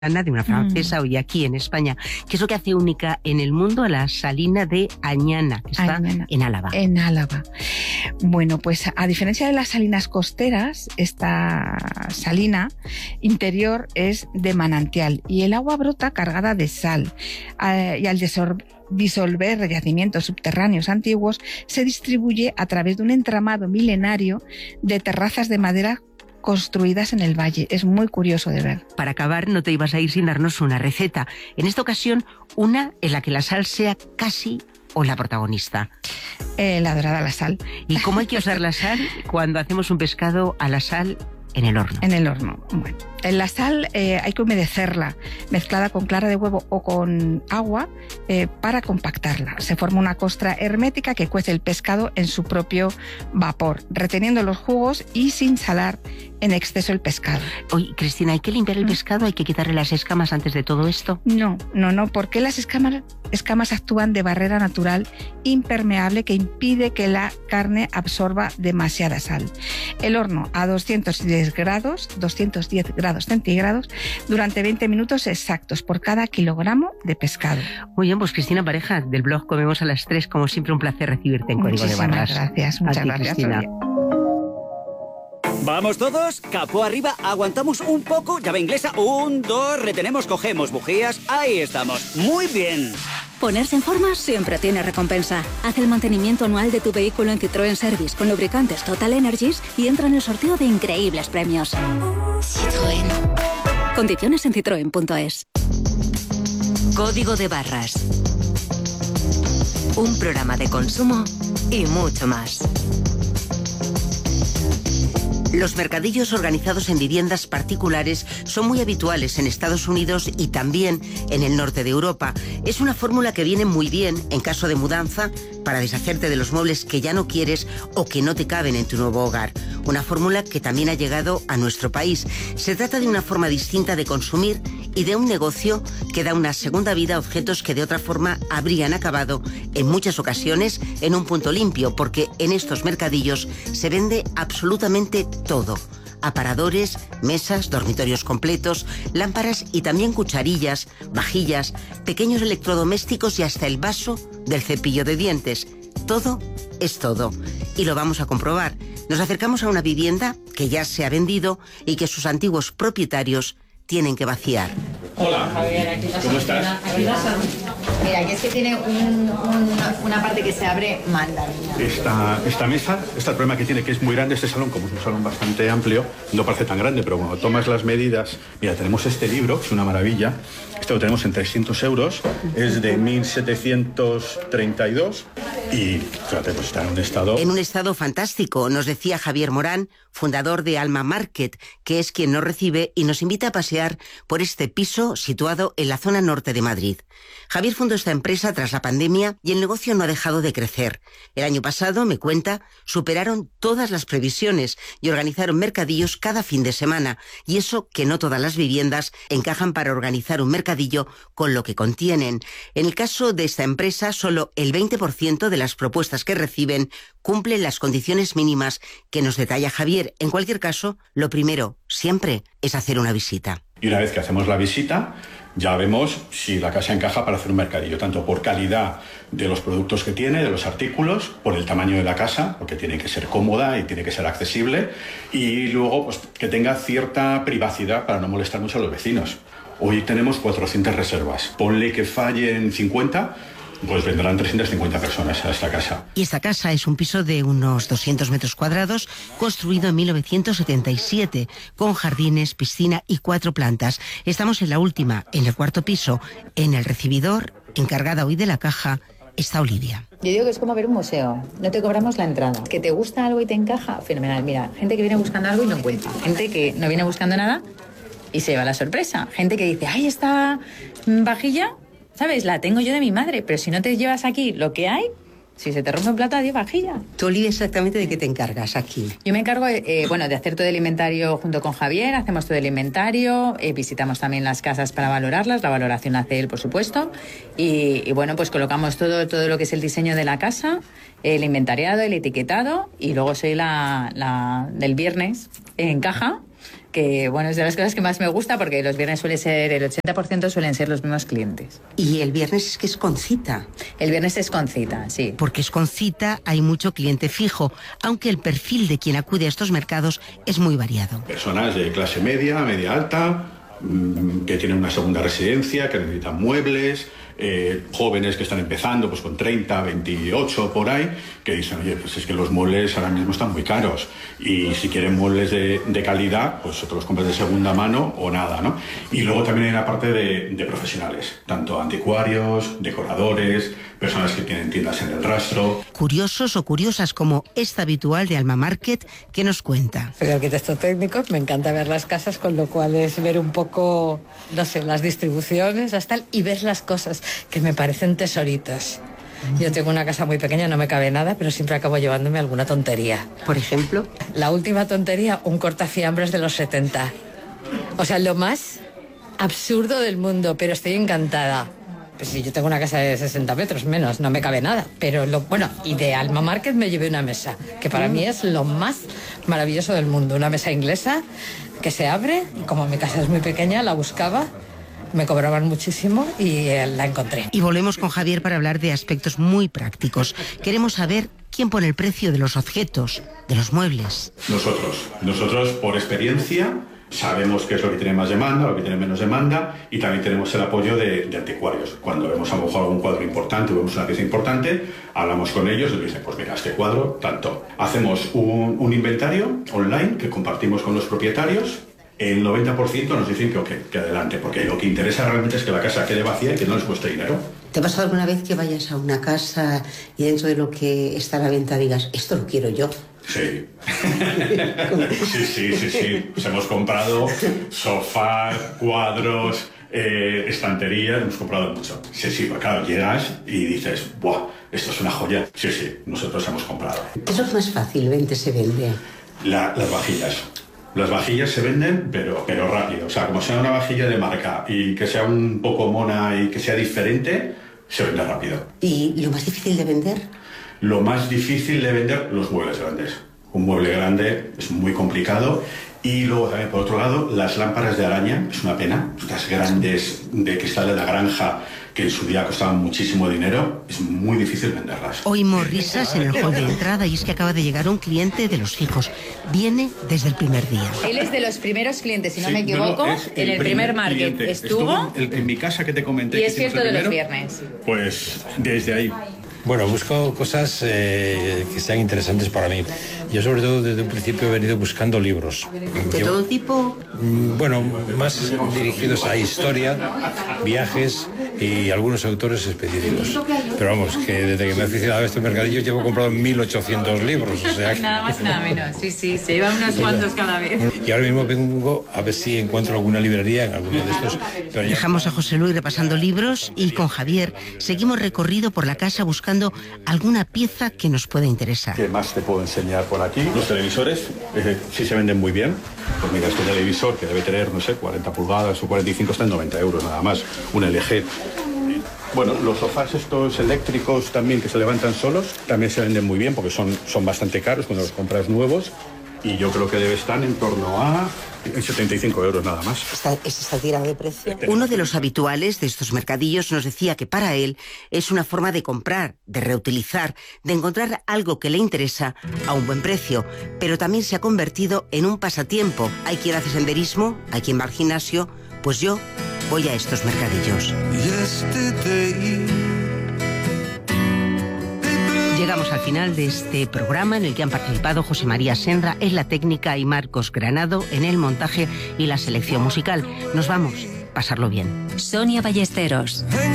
de una francesa, hoy aquí en España, que es lo que hace única en el mundo a la salina de Añana, que está en Álava. En Álava. Bueno, pues a diferencia de las salinas costeras, esta salina interior es de manantial y el agua brota cargada de sal. Y al disolver yacimientos subterráneos antiguos, se distribuye a través de un entramado milenario de terrazas de madera construidas en el valle. Es muy curioso de ver. Para acabar, no te ibas a ir sin darnos una receta. En esta ocasión, una en la que la sal sea casi o la protagonista. La dorada a la sal. ¿Y cómo hay que usar la sal cuando hacemos un pescado a la sal en el horno? En el horno. Bueno, en la sal hay que humedecerla, mezclada con clara de huevo o con agua para compactarla. Se forma una costra hermética que cuece el pescado en su propio vapor, reteniendo los jugos y sin salar en exceso el pescado. Oye, Cristina, ¿hay que limpiar el pescado? ¿Hay que quitarle las escamas antes de todo esto? No, porque las escamas actúan de barrera natural impermeable que impide que la carne absorba demasiada sal. El horno a 210 grados centígrados durante 20 minutos exactos por cada kilogramo de pescado. Muy bien, pues Cristina Pareja, del blog Comemos a las 3, como siempre un placer recibirte en Código de Barras. Muchas gracias, Cristina. ¿Vamos todos? Capó arriba, aguantamos un poco, llave inglesa, 1, 2, retenemos, cogemos bujías, ahí estamos, muy bien. Ponerse en forma siempre tiene recompensa. Haz el mantenimiento anual de tu vehículo en Citroën Service con lubricantes Total Energies y entra en el sorteo de increíbles premios. Citroën. Condiciones en citroen.es. Código de Barras. Un programa de consumo y mucho más. Los mercadillos organizados en viviendas particulares son muy habituales en Estados Unidos y también en el norte de Europa. Es una fórmula que viene muy bien en caso de mudanza para deshacerte de los muebles que ya no quieres o que no te caben en tu nuevo hogar. Una fórmula que también ha llegado a nuestro país. Se trata de una forma distinta de consumir y de un negocio que da una segunda vida a objetos que de otra forma habrían acabado en muchas ocasiones en un punto limpio, porque en estos mercadillos se vende absolutamente todo. Aparadores, mesas, dormitorios completos, lámparas y también cucharillas, vajillas, pequeños electrodomésticos y hasta el vaso del cepillo de dientes. Todo es todo. Y lo vamos a comprobar. Nos acercamos a una vivienda que ya se ha vendido y que sus antiguos propietarios tienen que vaciar. Hola, Javier, ¿cómo estás? Mira, aquí es que tiene una parte que se abre mandarina. Esta mesa, el problema que tiene que es muy grande este salón, como es un salón bastante amplio, no parece tan grande, pero cuando tomas las medidas, mira, tenemos este libro, que es una maravilla, este lo tenemos en 300 euros, es de 1732 y, fíjate, pues está en un estado... En un estado fantástico, nos decía Javier Morán, fundador de Alma Market, que es quien nos recibe y nos invita a pasear por este piso situado en la zona norte de Madrid. Javier fundó esta empresa tras la pandemia y el negocio no ha dejado de crecer. El año pasado, me cuenta, superaron todas las previsiones y organizaron mercadillos cada fin de semana. Y eso que no todas las viviendas encajan para organizar un mercadillo con lo que contienen. En el caso de esta empresa, solo el 20% de las propuestas que reciben cumplen las condiciones mínimas que nos detalla Javier. En cualquier caso, lo primero, siempre, es hacer una visita. Y una vez que hacemos la visita, ya vemos si la casa encaja para hacer un mercadillo, tanto por calidad de los productos que tiene, de los artículos, por el tamaño de la casa, porque tiene que ser cómoda y tiene que ser accesible, y luego pues, que tenga cierta privacidad para no molestar mucho a los vecinos. Hoy tenemos 400 reservas. Ponle que fallen 50... pues vendrán 350 personas a esta casa. Y esta casa es un piso de unos 200 metros cuadrados, construido en 1977, con jardines, piscina y 4 plantas. Estamos en la última, en el 4º piso. En el recibidor, encargada hoy de la caja, está Olivia. Yo digo que es como ver un museo. No te cobramos la entrada. ¿Que te gusta algo y te encaja? Fenomenal. Mira, gente que viene buscando algo y no encuentra. Gente que no viene buscando nada y se lleva la sorpresa. Gente que dice, ¡ay, esta vajilla! ¿Sabes? La tengo yo de mi madre, pero si no te llevas aquí lo que hay, si se te rompe un plato, adiós vajilla. ¿Tú, Olivia, exactamente de qué te encargas aquí? Yo me encargo, de hacer todo el inventario junto con Javier, hacemos todo el inventario, visitamos también las casas para valorarlas, la valoración la hace él, por supuesto, y bueno, pues colocamos todo lo que es el diseño de la casa, el inventariado, el etiquetado, y luego soy la del viernes en caja, que bueno, es de las cosas que más me gusta porque los viernes suele ser, el 80% suelen ser los mismos clientes. Y el viernes es que es con cita. El viernes es con cita, sí. Porque es con cita, hay mucho cliente fijo, aunque el perfil de quien acude a estos mercados es muy variado. Personas de clase media, media alta, que tienen una segunda residencia, que necesitan muebles, jóvenes que están empezando pues con 30, 28 por ahí, que dicen, oye, pues es que los muebles ahora mismo están muy caros y si quieren muebles de calidad, pues te los compras de segunda mano o nada, ¿no? Y luego también hay una parte de profesionales, tanto anticuarios, decoradores, personas que tienen tiendas en el rastro. Curiosos o curiosas como esta habitual de Alma Market, que nos cuenta. Soy arquitecto técnico, me encanta ver las casas, con lo cual es ver un poco, no sé, las distribuciones, las tal, y ver las cosas que me parecen tesoritos. Yo tengo una casa muy pequeña, no me cabe nada, pero siempre acabo llevándome alguna tontería. Por ejemplo, la última tontería, un cortafiambres de los 70. O sea, lo más absurdo del mundo, pero estoy encantada. Pues si yo tengo una casa de 60 metros menos, no me cabe nada. Pero y de Alma Market me llevé una mesa, que para mí es lo más maravilloso del mundo. Una mesa inglesa que se abre, y como mi casa es muy pequeña, la buscaba. Me cobraban muchísimo y la encontré. Y volvemos con Javier para hablar de aspectos muy prácticos. Queremos saber quién pone el precio de los objetos, de los muebles. Nosotros por experiencia sabemos qué es lo que tiene más demanda, lo que tiene menos demanda, y también tenemos el apoyo de anticuarios. Cuando vemos a lo mejor algún cuadro importante o vemos una pieza importante, hablamos con ellos y les dicen, pues mira, este cuadro, tanto. Hacemos un inventario online que compartimos con los propietarios. El 90% nos dicen que adelante, porque lo que interesa realmente es que la casa quede vacía y que no les cueste dinero. ¿Te ha pasado alguna vez que vayas a una casa y dentro de lo que está a la venta digas, esto lo quiero yo? Sí. Sí. Pues hemos comprado sofás, cuadros, estanterías, hemos comprado mucho. Sí, pues claro, llegas y dices, ¡buah! Esto es una joya. Sí, nosotros hemos comprado. ¿Qué es lo que más fácilmente se vende? Las vajillas. Las vajillas se venden, pero rápido. O sea, como sea una vajilla de marca y que sea un poco mona y que sea diferente, se vende rápido. ¿Y lo más difícil de vender? Lo más difícil de vender, los muebles grandes. Un mueble grande es muy complicado. Y luego también, por otro lado, las lámparas de araña, es una pena. Estas grandes de cristal de la granja, que en su día costaban muchísimo dinero, es muy difícil venderlas. Oímos risas en el hall de entrada y es que acaba de llegar un cliente de Los Fijos. Viene desde el primer día. Él es de los primeros clientes, si no me equivoco, en el primer market. Estuvo en mi casa que te comenté. Y es cierto de los viernes. Pues desde ahí. Bueno, busco cosas que sean interesantes para mí. Yo sobre todo desde un principio he venido buscando libros. ¿De todo tipo? Bueno, más dirigidos a historia, viajes y algunos autores específicos. Pero vamos, que desde que me he aficionado a este mercadillo llevo comprado 1.800 libros. O sea que... Nada más, nada menos. Sí, se llevan unos cuantos cada vez. Y ahora mismo vengo a ver si encuentro alguna librería en alguno de estos. Pero dejamos a José Luis repasando libros y con Javier seguimos recorrido por la casa buscando alguna pieza que nos pueda interesar. ¿Qué más te puedo enseñar por aquí? Los televisores sí se venden muy bien. Pues mira, este televisor que debe tener, no sé, 40 pulgadas o 45 está en 90 euros nada más. Un LG. Bueno, los sofás estos eléctricos también que se levantan solos también se venden muy bien porque son bastante caros cuando los compras nuevos. Y yo creo que debe estar en torno a 75 euros nada más. ¿Está tirada de precio? Uno de los habituales de estos mercadillos nos decía que para él es una forma de comprar, de reutilizar, de encontrar algo que le interesa a un buen precio, pero también se ha convertido en un pasatiempo. Hay quien hace senderismo, hay quien va al gimnasio, pues yo voy a estos mercadillos. Llegamos al final de este programa en el que han participado José María Senra en la técnica y Marcos Granado en el montaje y la selección musical. Nos vamos, pasarlo bien. Sonia Ballesteros.